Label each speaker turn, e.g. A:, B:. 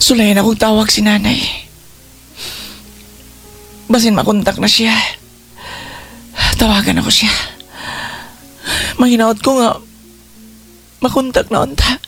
A: Sulayan akong tawag si nanay. Basin makontak na siya. Tawagan ako siya. Mahinaot ko nga makontak na unta.